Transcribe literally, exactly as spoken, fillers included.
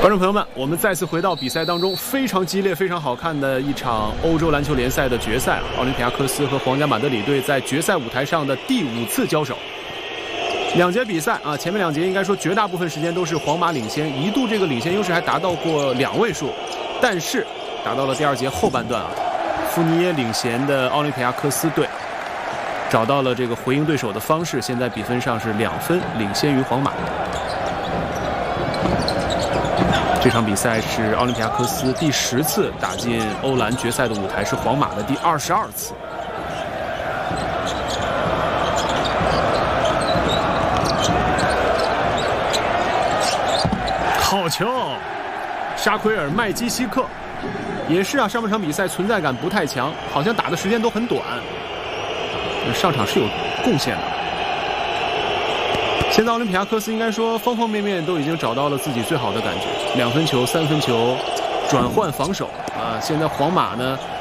观众朋友们，我们再次回到比赛当中，非常激烈、非常好看的一场欧洲篮球联赛的决赛。奥林匹亚科斯和皇家马德里队在决赛舞台上的第五次交手。两节比赛啊，前面两节应该说绝大部分时间都是皇马领先，一度这个领先优势还达到过两位数，但是打到了第二节后半段啊，富尼耶领衔的奥林匹亚科斯队找到了这个回应对手的方式，现在比分上是两分领先于皇马。这场比赛是奥林匹亚科斯第十次打进欧篮决赛的舞台，是皇马的第二十二次。好球！沙奎尔·麦基西克也是啊，上半场比赛存在感不太强，好像打的时间都很短，上场是有贡献的。现在奥林匹亚科斯应该说方方面面都已经找到了自己最好的感觉，两分球、三分球，转换防守啊。现在皇马呢